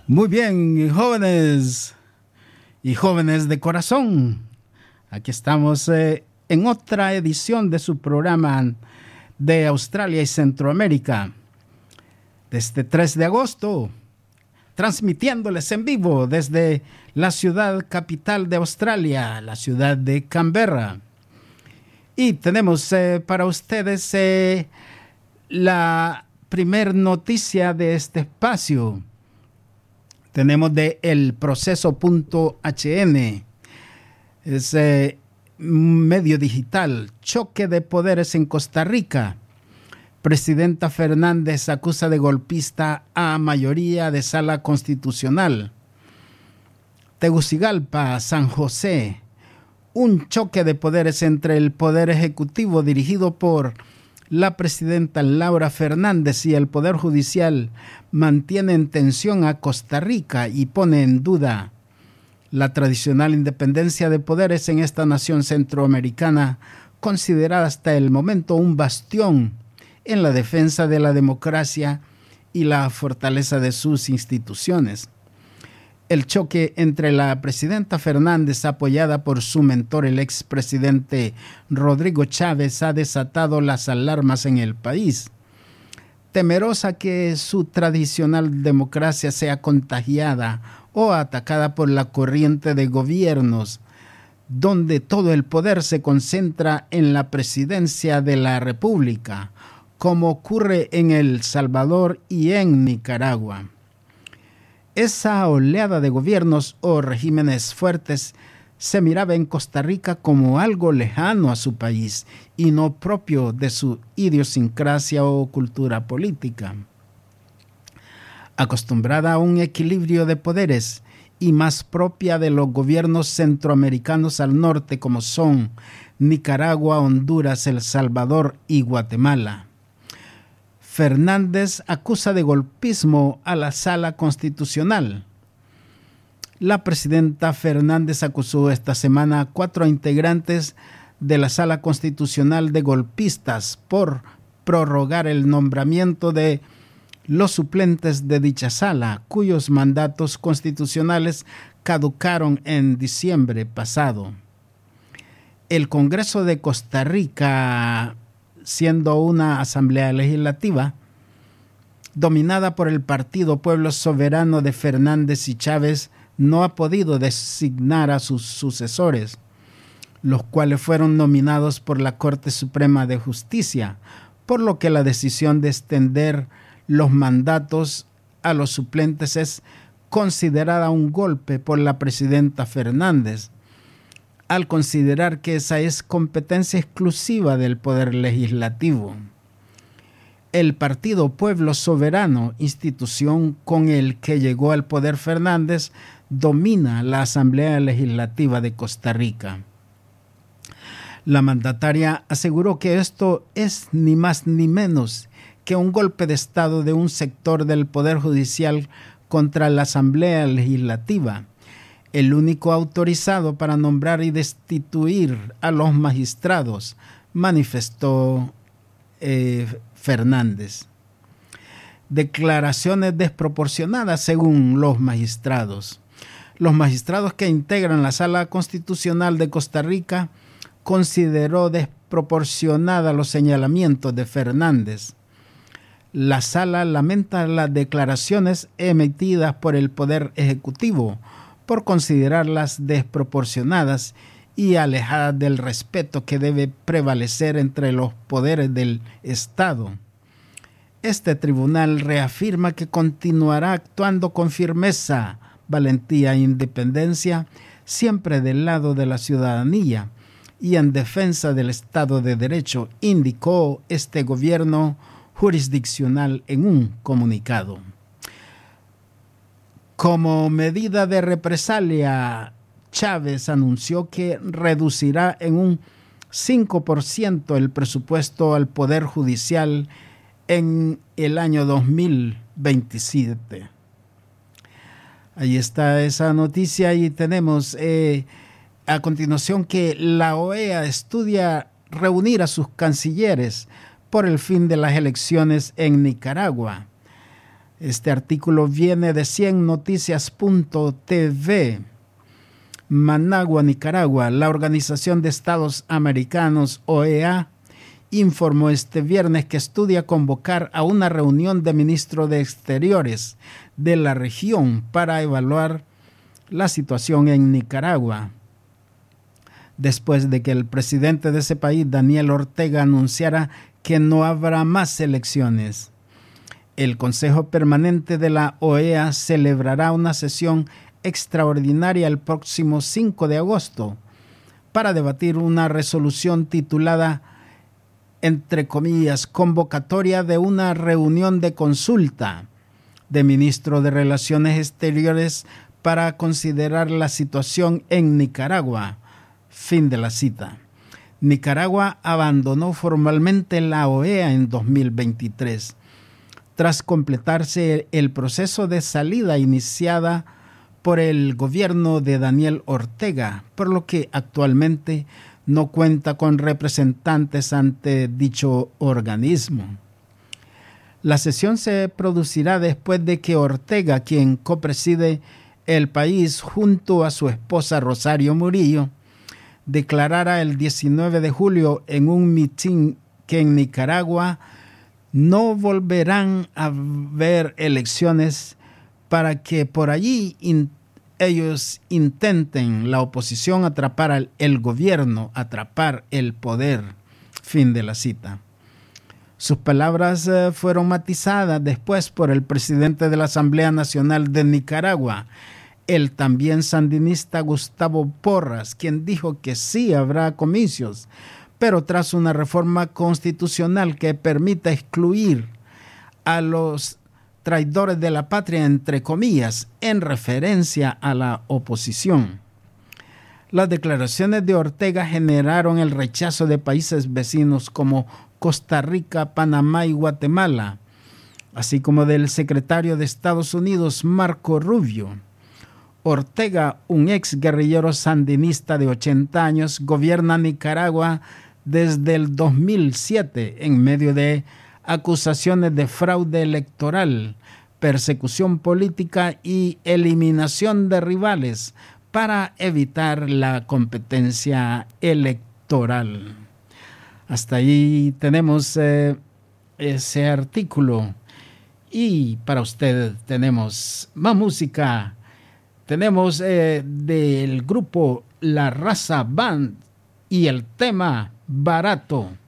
Muy bien, jóvenes y jóvenes de corazón. Aquí estamos en otra edición de su programa de Australia y Centroamérica. Desde 3 de agosto, transmitiéndoles en vivo desde la ciudad capital de Australia, la ciudad de Canberra. Y tenemos para ustedes la primer noticia de este espacio. Tenemos de elproceso.hn. Es un medio digital. Choque de poderes en Costa Rica. Presidenta Fernández acusa de golpista a mayoría de sala constitucional. Tegucigalpa, San José. Un choque de poderes entre el Poder Ejecutivo dirigido por la presidenta Laura Fernández y el Poder Judicial mantiene en tensión a Costa Rica y pone en duda la tradicional independencia de poderes en esta nación centroamericana, considerada hasta el momento un bastión en la defensa de la democracia y la fortaleza de sus instituciones. El choque entre la presidenta Fernández, apoyada por su mentor, el expresidente Rodrigo Chávez, ha desatado las alarmas en el país. Temerosa que su tradicional democracia sea contagiada o atacada por la corriente de gobiernos, donde todo el poder se concentra en la presidencia de la República, como ocurre en El Salvador y en Nicaragua. Esa oleada de gobiernos o regímenes fuertes se miraba en Costa Rica como algo lejano a su país y no propio de su idiosincrasia o cultura política. Acostumbrada a un equilibrio de poderes y más propia de los gobiernos centroamericanos al norte como son Nicaragua, Honduras, El Salvador y Guatemala. Fernández acusa de golpismo a la Sala Constitucional. La presidenta Fernández acusó esta semana a 4 integrantes de la Sala Constitucional de golpistas por prorrogar el nombramiento de los suplentes de dicha sala, cuyos mandatos constitucionales caducaron en diciembre pasado. El Congreso de Costa Rica, siendo una asamblea legislativa dominada por el Partido Pueblo Soberano de Fernández y Chávez, no ha podido designar a sus sucesores, los cuales fueron nominados por la Corte Suprema de Justicia, por lo que la decisión de extender los mandatos a los suplentes es considerada un golpe por la presidenta Fernández, al considerar que esa es competencia exclusiva del Poder Legislativo. El Partido Pueblo Soberano, institución con el que llegó al poder Fernández, domina la Asamblea Legislativa de Costa Rica. La mandataria aseguró que esto es ni más ni menos que un golpe de Estado de un sector del Poder Judicial contra la Asamblea Legislativa, el único autorizado para nombrar y destituir a los magistrados, manifestó Fernández. Declaraciones desproporcionadas según los magistrados. Los magistrados que integran la Sala Constitucional de Costa Rica consideró desproporcionada los señalamientos de Fernández. La sala lamenta las declaraciones emitidas por el Poder Ejecutivo por considerarlas desproporcionadas y alejadas del respeto que debe prevalecer entre los poderes del Estado. Este tribunal reafirma que continuará actuando con firmeza, valentía e independencia, siempre del lado de la ciudadanía y en defensa del Estado de Derecho, indicó este gobierno jurisdiccional en un comunicado. Como medida de represalia, Chávez anunció que reducirá en un 5% el presupuesto al Poder Judicial en el año 2027. Ahí está esa noticia y tenemos a continuación que la OEA estudia reunir a sus cancilleres por el fin de las elecciones en Nicaragua. Este artículo viene de 100noticias.tv. Managua, Nicaragua. La Organización de Estados Americanos, OEA, informó este viernes que estudia convocar a una reunión de ministros de Exteriores de la región para evaluar la situación en Nicaragua, después de que el presidente de ese país, Daniel Ortega, anunciara que no habrá más elecciones. El Consejo Permanente de la OEA celebrará una sesión extraordinaria el próximo 5 de agosto para debatir una resolución titulada, entre comillas, convocatoria de una reunión de consulta de ministros de Relaciones Exteriores para considerar la situación en Nicaragua. Fin de la cita. Nicaragua abandonó formalmente la OEA en 2023, tras completarse el proceso de salida iniciada por el gobierno de Daniel Ortega, por lo que actualmente no cuenta con representantes ante dicho organismo. La sesión se producirá después de que Ortega, quien copreside el país junto a su esposa Rosario Murillo, declarara el 19 de julio en un mitin que en Nicaragua no volverán a haber elecciones para que por allí ellos intenten, la oposición, atrapar el gobierno, atrapar el poder. Fin de la cita. Sus palabras fueron matizadas después por el presidente de la Asamblea Nacional de Nicaragua, el también sandinista Gustavo Porras, quien dijo que sí habrá comicios, pero tras una reforma constitucional que permita excluir a los traidores de la patria, entre comillas, en referencia a la oposición. Las declaraciones de Ortega generaron el rechazo de países vecinos como Costa Rica, Panamá y Guatemala, así como del secretario de Estados Unidos, Marco Rubio. Ortega, un ex guerrillero sandinista de 80 años, gobierna Nicaragua desde el 2007 en medio de acusaciones de fraude electoral, persecución política y eliminación de rivales para evitar la competencia electoral. Hasta ahí tenemos ese artículo. Y para usted tenemos más música. Tenemos del grupo La Raza Band y el tema Barato.